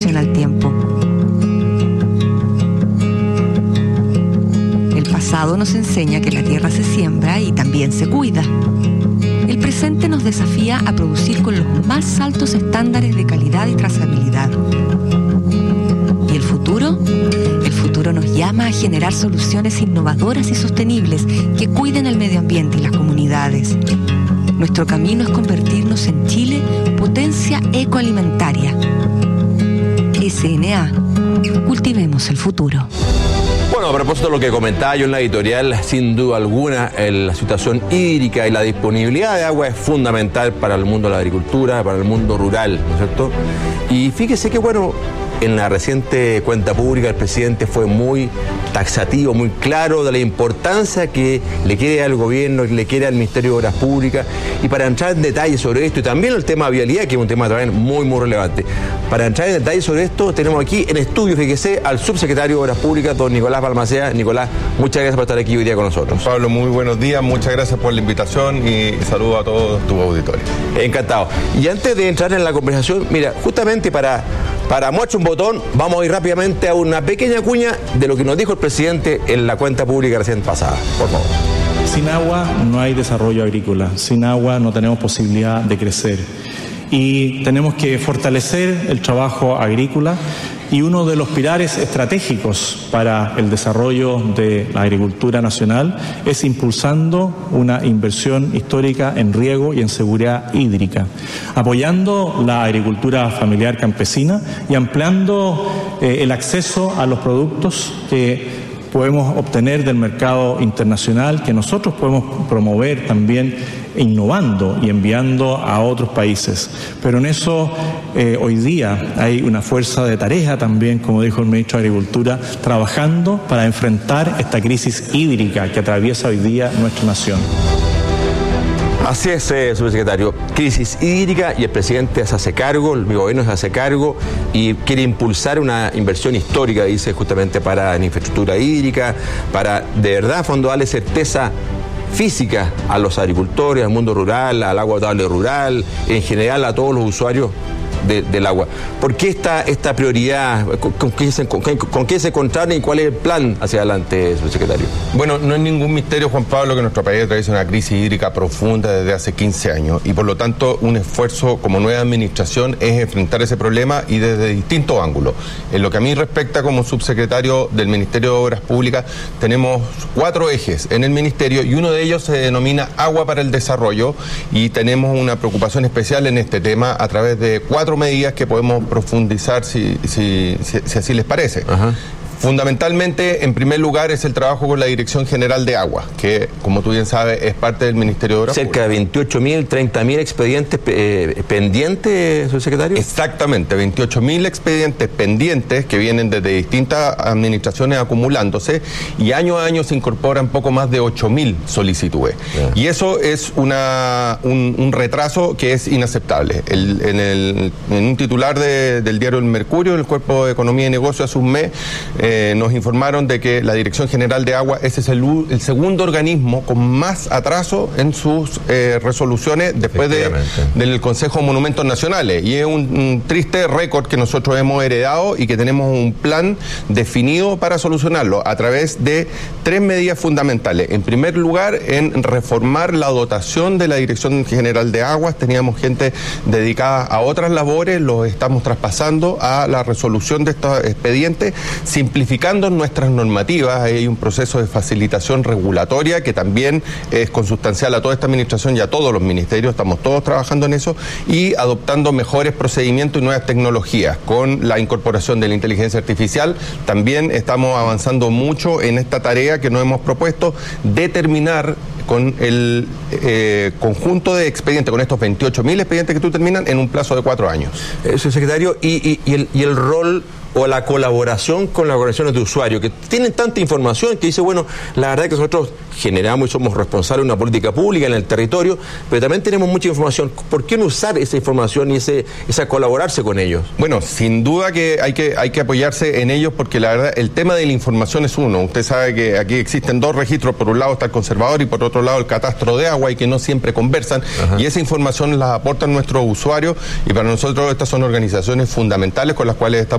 atención al tiempo. El pasado nos enseña que la tierra se siembra y también se cuida. El presente nos desafía a producir con los más altos estándares de calidad y trazabilidad. ¿Y el futuro? El futuro nos llama a generar soluciones innovadoras y sostenibles que cuiden el medio ambiente y las comunidades. Nuestro camino es convertirnos en Chile potencia ecoalimentaria. SNA. Cultivemos el futuro. Bueno, a propósito de lo que comentaba yo en la editorial, sin duda alguna, la situación hídrica y la disponibilidad de agua es fundamental para el mundo de la agricultura, para el mundo rural, ¿no es cierto? Y fíjese que, bueno, en la reciente cuenta pública el presidente fue muy taxativo, muy claro de la importancia que le quiere al gobierno, que le quiere al Ministerio de Obras Públicas. Y para entrar en detalle sobre esto, y también el tema de vialidad, que es un tema también muy, muy relevante, para entrar en detalle sobre esto, tenemos aquí en estudio, fíjese, al subsecretario de Obras Públicas, don Nicolás Balmaceda. Nicolás, muchas gracias por estar aquí hoy día con nosotros. Pablo, muy buenos días, muchas gracias por la invitación y saludo a todos tu auditorio. Encantado. Y antes de entrar en la conversación, mira, justamente para muestra un botón, vamos a ir rápidamente a una pequeña cuña de lo que nos dijo el presidente en la cuenta pública recién pasada. Por favor. Sin agua no hay desarrollo agrícola, sin agua no tenemos posibilidad de crecer y tenemos que fortalecer el trabajo agrícola. Y uno de los pilares estratégicos para el desarrollo de la agricultura nacional es impulsando una inversión histórica en riego y en seguridad hídrica, apoyando la agricultura familiar campesina y ampliando el acceso a los productos que podemos obtener del mercado internacional, que nosotros podemos promover también innovando y enviando a otros países. Pero en eso hoy día hay una fuerza de tarea también, como dijo el ministro de Agricultura, trabajando para enfrentar esta crisis hídrica que atraviesa hoy día nuestra nación. Así es, subsecretario. Crisis hídrica y el presidente se hace cargo, el gobierno se hace cargo y quiere impulsar una inversión histórica, dice, justamente para la infraestructura hídrica, para de verdad, a fondo, darle certeza física a los agricultores, al mundo rural, al agua potable rural, en general a todos los usuarios del agua. ¿Por qué esta prioridad? ¿Con qué se encontraron y cuál es el plan hacia adelante, subsecretario? Bueno, no es ningún misterio, Juan Pablo, que nuestro país atraviesa una crisis hídrica profunda desde hace 15 años y por lo tanto un esfuerzo como nueva administración es enfrentar ese problema y desde distintos ángulos. En lo que a mí respecta como subsecretario del Ministerio de Obras Públicas, tenemos 4 ejes en el Ministerio y uno de ellos se denomina Agua para el Desarrollo y tenemos una preocupación especial en este tema a través de 4 medidas que podemos profundizar si así les parece. Ajá. Fundamentalmente, en primer lugar, es el trabajo con la Dirección General de Agua, que, como tú bien sabes, es parte del Ministerio de Obras Públicas. Cerca de 28.000, 30.000 expedientes pendientes, subsecretario. Exactamente, 28.000 expedientes pendientes que vienen desde distintas administraciones acumulándose y año a año se incorporan poco más de 8.000 solicitudes. Yeah. Y eso es un retraso que es inaceptable. En un titular del diario El Mercurio, el Cuerpo de Economía y Negocio, hace un mes, nos informaron de que la Dirección General de Agua ese es el segundo organismo con más atraso en sus resoluciones después del Consejo de Monumentos Nacionales. Y es un triste récord que nosotros hemos heredado y que tenemos un plan definido para solucionarlo a través de 3 medidas fundamentales. En primer lugar, en reformar la dotación de la Dirección General de Aguas. Teníamos gente dedicada a otras labores, los estamos traspasando a la resolución de estos expedientes, simplificando nuestras normativas. Hay un proceso de facilitación regulatoria que también es consustancial a toda esta administración y a todos los ministerios, estamos todos trabajando en eso y adoptando mejores procedimientos y nuevas tecnologías. Con la incorporación de la inteligencia artificial también estamos avanzando mucho en esta tarea que nos hemos propuesto, determinar con el conjunto de expedientes, con estos 28.000 expedientes que tú terminan en un plazo de 4 años. Secretario, y el rol o la colaboración con las organizaciones de usuarios que tienen tanta información que dice, bueno, la verdad es que nosotros generamos y somos responsables de una política pública en el territorio, pero también tenemos mucha información. ¿Por qué no usar esa información y esa colaborarse con ellos? Bueno, sin duda que hay que apoyarse en ellos porque la verdad el tema de la información es uno. Usted sabe que aquí existen 2 registros, por un lado está el conservador y por otro lado el catastro de agua y que no siempre conversan. Ajá. Y esa información la aportan nuestros usuarios y para nosotros estas son organizaciones fundamentales con las cuales estamos